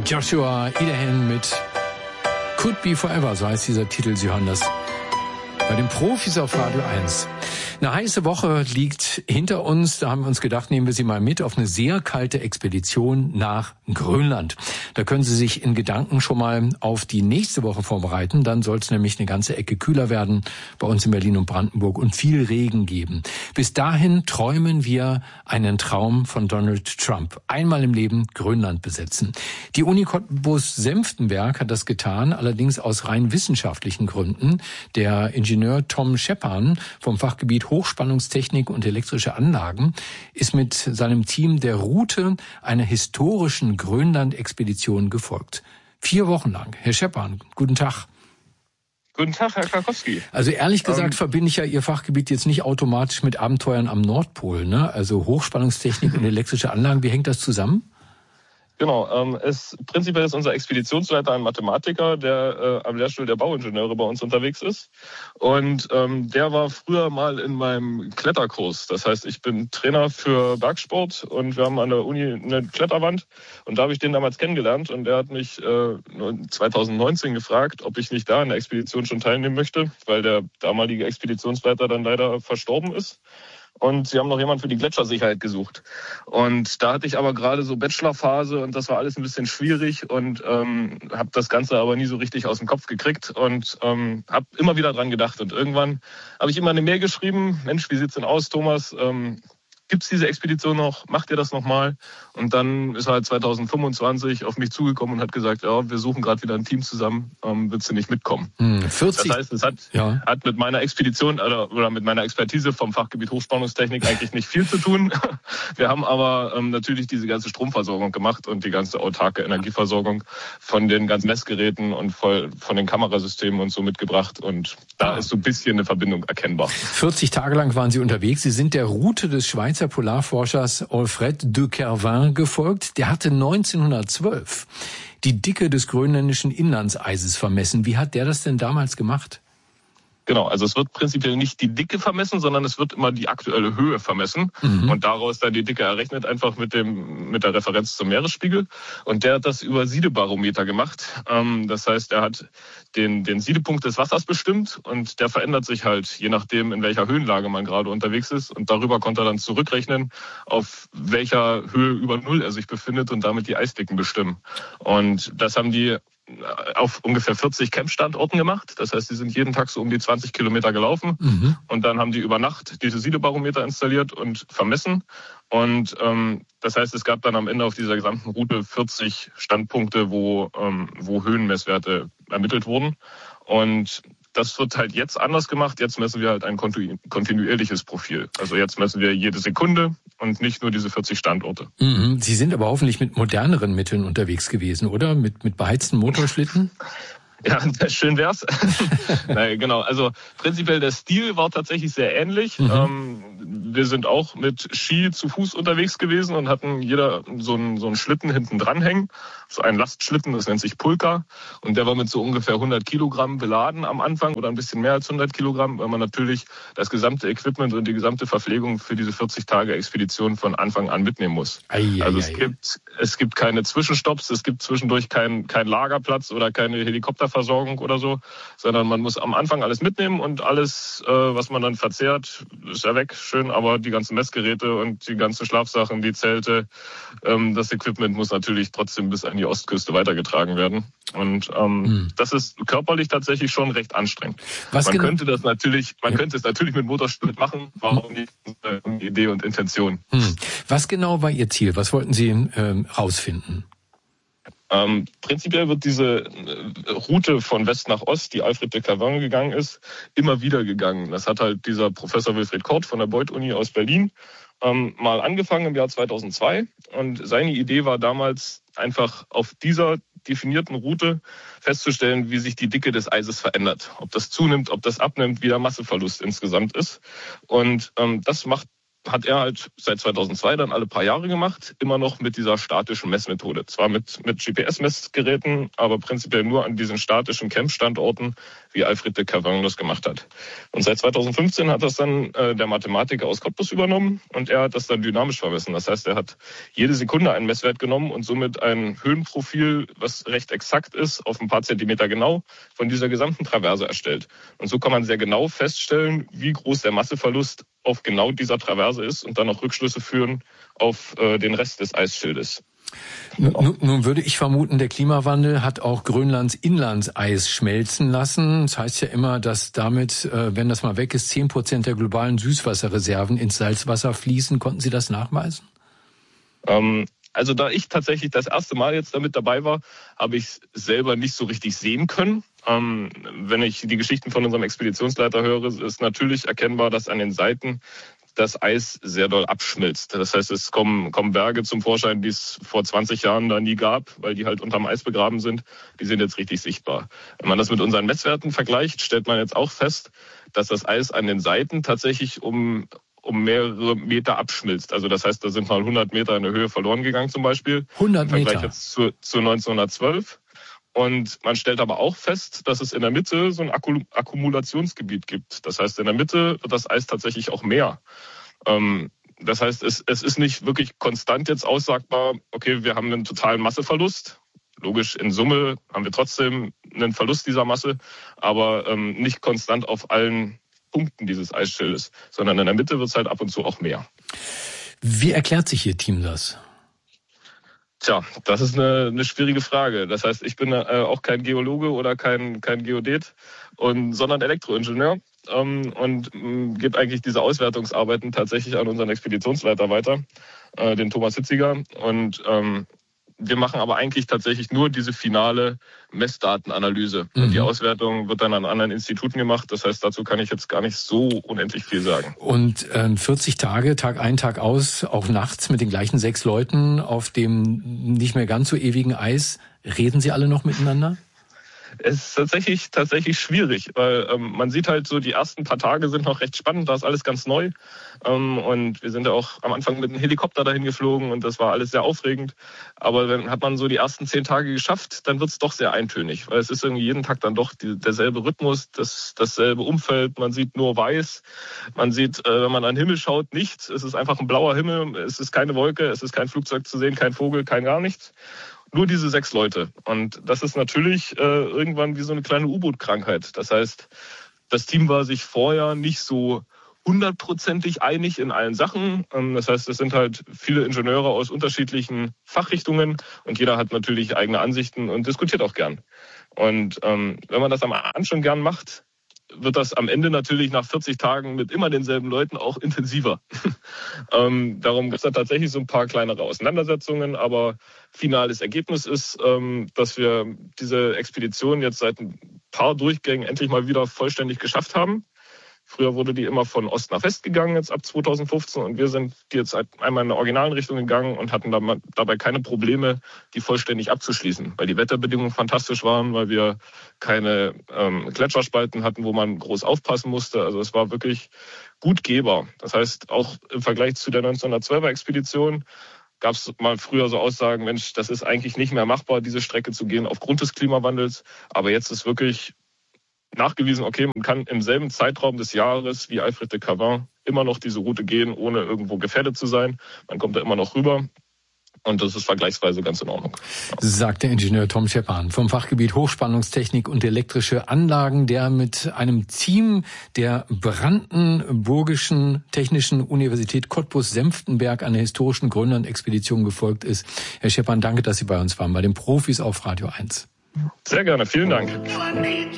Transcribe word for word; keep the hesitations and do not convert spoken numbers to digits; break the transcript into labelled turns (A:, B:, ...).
A: Joshua Idahan mit Could Be Forever, so heißt dieser Titel. Sie hören das bei den Profis auf Radio eins. Eine heiße Woche liegt hinter uns. Da haben wir uns gedacht, nehmen wir Sie mal mit auf eine sehr kalte Expedition nach Grönland. Da können Sie sich in Gedanken schon mal auf die nächste Woche vorbereiten. Dann soll es nämlich eine ganze Ecke kühler werden bei uns in Berlin und Brandenburg und viel Regen geben. Bis dahin träumen wir einen Traum von Donald Trump. Einmal im Leben Grönland besetzen. Die Uni Cottbus-Senftenberg hat das getan, allerdings aus rein wissenschaftlichen Gründen. Der Ingenieur Tom Scheppan vom Fachgebiet Hochspannungstechnik und elektrische Anlagen ist mit seinem Team der Route einer historischen Grönland-Expedition gefolgt. Vier Wochen lang. Herr Scheppan, guten Tag.
B: Guten Tag, Herr Karkowski.
A: Also ehrlich gesagt
B: ähm,
A: verbinde ich ja Ihr Fachgebiet jetzt nicht automatisch mit Abenteuern am Nordpol, ne? Also Hochspannungstechnik und elektrische Anlagen, wie hängt das zusammen?
B: Genau, ähm, es, prinzipiell ist unser Expeditionsleiter ein Mathematiker, der äh, am Lehrstuhl der Bauingenieure bei uns unterwegs ist. Und ähm, der war früher mal in meinem Kletterkurs. Das heißt, ich bin Trainer für Bergsport und wir haben an der Uni eine Kletterwand. Und da habe ich den damals kennengelernt. Und der hat mich äh, zweitausendneunzehn gefragt, ob ich nicht da in der Expedition schon teilnehmen möchte, weil der damalige Expeditionsleiter dann leider verstorben ist. Und sie haben noch jemanden für die Gletschersicherheit gesucht. Und da hatte ich aber gerade so Bachelorphase und das war alles ein bisschen schwierig und ähm, habe das Ganze aber nie so richtig aus dem Kopf gekriegt und ähm, habe immer wieder dran gedacht. Und irgendwann habe ich immer eine Mail geschrieben, Mensch, wie sieht's denn aus, Thomas? Ähm, Gibt's diese Expedition noch? Macht ihr das nochmal? Und dann ist er halt zweitausendfünfundzwanzig auf mich zugekommen und hat gesagt, ja, wir suchen gerade wieder ein Team zusammen, ähm, willst du nicht mitkommen?
A: Hm, vierzig
B: Das heißt, es hat,
A: ja.
B: hat mit meiner Expedition oder, oder mit meiner Expertise vom Fachgebiet Hochspannungstechnik eigentlich nicht viel zu tun. Wir haben aber ähm, natürlich diese ganze Stromversorgung gemacht und die ganze autarke Energieversorgung von den ganzen Messgeräten und voll, von den Kamerasystemen und so mitgebracht. Und da ah. ist so ein bisschen eine Verbindung erkennbar.
A: vierzig Tage lang waren Sie unterwegs. Sie sind der Route des Schweizer Polarforschers Alfred de Kervin gefolgt. Der hatte neunzehnhundertzwölf die Dicke des grönländischen Inlandseises vermessen. Wie hat der das denn damals gemacht?
B: Genau, also es wird prinzipiell nicht die Dicke vermessen, sondern es wird immer die aktuelle Höhe vermessen mhm. und daraus dann die Dicke errechnet, einfach mit dem mit der Referenz zum Meeresspiegel. Und der hat das über Siedebarometer gemacht. Ähm, das heißt, er hat den den Siedepunkt des Wassers bestimmt und der verändert sich halt, je nachdem, in welcher Höhenlage man gerade unterwegs ist. Und darüber konnte er dann zurückrechnen, auf welcher Höhe über Null er sich befindet und damit die Eisdicken bestimmen. Und das haben die auf ungefähr vierzig Campstandorten gemacht. Das heißt, die sind jeden Tag so um die zwanzig Kilometer gelaufen. Mhm. Und dann haben die über Nacht diese Siedebarometer installiert und vermessen. Und ähm, das heißt, es gab dann am Ende auf dieser gesamten Route vierzig Standpunkte, wo, ähm, wo Höhenmesswerte ermittelt wurden. Und das wird halt jetzt anders gemacht. Jetzt messen wir halt ein kontinuierliches Profil. Also jetzt messen wir jede Sekunde und nicht nur diese vierzig Standorte.
A: Mhm. Sie sind aber hoffentlich mit moderneren Mitteln unterwegs gewesen, oder? Mit, mit beheizten Motorschlitten?
B: Ja, schön wär's. Nein, genau. Also prinzipiell der Stil war tatsächlich sehr ähnlich. Mhm. Ähm, wir sind auch mit Ski zu Fuß unterwegs gewesen und hatten jeder so einen, so einen Schlitten hinten dranhängen. So einen Lastschlitten, das nennt sich Pulka. Und der war mit so ungefähr hundert Kilogramm beladen am Anfang oder ein bisschen mehr als hundert Kilogramm, weil man natürlich das gesamte Equipment und die gesamte Verpflegung für diese vierzig Tage Expedition von Anfang an mitnehmen muss. Ei, also ei, es ei. gibt es gibt keine Zwischenstopps, es gibt zwischendurch keinen kein Lagerplatz oder keine Helikopterversorgung oder so, sondern man muss am Anfang alles mitnehmen und alles, äh, was man dann verzehrt, ist ja weg, schön, aber die ganzen Messgeräte und die ganzen Schlafsachen, die Zelte, ähm, das Equipment muss natürlich trotzdem bis an die Ostküste weitergetragen werden. Und ähm, hm. das ist körperlich tatsächlich schon recht anstrengend. Was man genau? könnte das natürlich, man ja. könnte es natürlich mit Motorsport machen, warum nicht äh, Idee und Intention.
A: Hm. Was genau war Ihr Ziel? Was wollten Sie ähm, rausfinden?
B: Ähm, prinzipiell wird diese Route von West nach Ost, die Alfred de Kervin gegangen ist, immer wieder gegangen. Das hat halt dieser Professor Wilfried Kort von der Beuth-Uni aus Berlin ähm, mal angefangen im Jahr zweitausendzwei. Und seine Idee war damals einfach auf dieser definierten Route festzustellen, wie sich die Dicke des Eises verändert. Ob das zunimmt, ob das abnimmt, wie der Masseverlust insgesamt ist. Und ähm, das macht hat er halt seit zweitausendzwei dann alle paar Jahre gemacht, immer noch mit dieser statischen Messmethode. Zwar mit, mit G P S-Messgeräten, aber prinzipiell nur an diesen statischen Camp-Standorten, wie Alfred de Cavin das gemacht hat. Und seit zweitausendfünfzehn hat das dann äh, der Mathematiker aus Cottbus übernommen und er hat das dann dynamisch vermessen. Das heißt, er hat jede Sekunde einen Messwert genommen und somit ein Höhenprofil, was recht exakt ist, auf ein paar Zentimeter genau, von dieser gesamten Traverse erstellt. Und so kann man sehr genau feststellen, wie groß der Masseverlust auf genau dieser Traverse ist und dann auch Rückschlüsse führen auf äh, den Rest des Eisschildes.
A: Nun, nun würde ich vermuten, der Klimawandel hat auch Grönlands Inlandseis schmelzen lassen. Das heißt ja immer, dass damit, äh, wenn das mal weg ist, zehn Prozent der globalen Süßwasserreserven ins Salzwasser fließen. Konnten Sie das nachweisen?
B: Ähm, also da ich tatsächlich das erste Mal jetzt damit dabei war, habe ich es selber nicht so richtig sehen können. Ähm, wenn ich die Geschichten von unserem Expeditionsleiter höre, ist natürlich erkennbar, dass an den Seiten das Eis sehr doll abschmilzt. Das heißt, es kommen, kommen Berge zum Vorschein, die es vor zwanzig Jahren da nie gab, weil die halt unterm Eis begraben sind. Die sind jetzt richtig sichtbar. Wenn man das mit unseren Messwerten vergleicht, stellt man jetzt auch fest, dass das Eis an den Seiten tatsächlich um um mehrere Meter abschmilzt. Also das heißt, da sind mal hundert Meter in der Höhe verloren gegangen zum Beispiel.
A: hundert Meter?
B: Im Vergleich jetzt zu, zu neunzehnhundertzwölf. Und man stellt aber auch fest, dass es in der Mitte so ein Akkumulationsgebiet gibt. Das heißt, in der Mitte wird das Eis tatsächlich auch mehr. Ähm, das heißt, es, es ist nicht wirklich konstant jetzt aussagbar, okay, wir haben einen totalen Masseverlust. Logisch, in Summe haben wir trotzdem einen Verlust dieser Masse, aber ähm, nicht konstant auf allen Punkten dieses Eisschildes, sondern in der Mitte wird es halt ab und zu auch mehr.
A: Wie erklärt sich Ihr Team das?
B: Tja, das ist eine, eine schwierige Frage. Das heißt, ich bin äh, auch kein Geologe oder kein, kein Geodet, und, sondern Elektroingenieur ähm, und äh, gebe eigentlich diese Auswertungsarbeiten tatsächlich an unseren Expeditionsleiter weiter, äh, den Thomas Hitziger. Und ähm, wir machen aber eigentlich tatsächlich nur diese finale Messdatenanalyse. Mhm. Und die Auswertung wird dann an anderen Instituten gemacht. Das heißt, dazu kann ich jetzt gar nicht so unendlich viel sagen.
A: Und äh, vierzig Tage, Tag ein, Tag aus, auch nachts mit den gleichen sechs Leuten auf dem nicht mehr ganz so ewigen Eis. Reden Sie alle noch miteinander?
B: Es ist tatsächlich tatsächlich schwierig, weil ähm, man sieht halt so, die ersten paar Tage sind noch recht spannend, da ist alles ganz neu. Ähm, und wir sind ja auch am Anfang mit einem Helikopter dahin geflogen und das war alles sehr aufregend. Aber dann hat man so die ersten zehn Tage geschafft, dann wird es doch sehr eintönig, weil es ist irgendwie jeden Tag dann doch die, derselbe Rhythmus, das, dasselbe Umfeld. Man sieht nur weiß, man sieht, äh, wenn man an den Himmel schaut, nichts. Es ist einfach ein blauer Himmel, es ist keine Wolke, es ist kein Flugzeug zu sehen, kein Vogel, kein gar nichts. Nur diese sechs Leute. Und das ist natürlich äh, irgendwann wie so eine kleine U-Boot-Krankheit. Das heißt, das Team war sich vorher nicht so hundertprozentig einig in allen Sachen. Das heißt, es sind halt viele Ingenieure aus unterschiedlichen Fachrichtungen und jeder hat natürlich eigene Ansichten und diskutiert auch gern. Und ähm, wenn man das am Anfang schon gern macht, wird das am Ende natürlich nach vierzig Tagen mit immer denselben Leuten auch intensiver. ähm, darum gibt es da tatsächlich so ein paar kleinere Auseinandersetzungen, aber finales Ergebnis ist, ähm, dass wir diese Expedition jetzt seit ein paar Durchgängen endlich mal wieder vollständig geschafft haben. Früher wurde die immer von Ost nach West gegangen, jetzt ab zweitausendfünfzehn. Und wir sind die jetzt einmal in der originalen Richtung gegangen und hatten dabei keine Probleme, die vollständig abzuschließen. Weil die Wetterbedingungen fantastisch waren, weil wir keine ähm, Gletscherspalten hatten, wo man groß aufpassen musste. Also es war wirklich gut gehbar. Das heißt, auch im Vergleich zu der neunzehnhundertzwölfer Expedition gab es mal früher so Aussagen, Mensch, das ist eigentlich nicht mehr machbar, diese Strecke zu gehen aufgrund des Klimawandels. Aber jetzt ist wirklich nachgewiesen, okay, man kann im selben Zeitraum des Jahres wie Alfred de Cavin immer noch diese Route gehen, ohne irgendwo gefährdet zu sein. Man kommt da immer noch rüber und das ist vergleichsweise ganz in Ordnung.
A: Sagt der Ingenieur Tom Scheppan vom Fachgebiet Hochspannungstechnik und elektrische Anlagen, der mit einem Team der Brandenburgischen Technischen Universität Cottbus-Senftenberg an der historischen Grönland-Expedition gefolgt ist. Herr Scheppan, danke, dass Sie bei uns waren, bei den Profis auf Radio eins.
B: Sehr gerne, vielen Dank.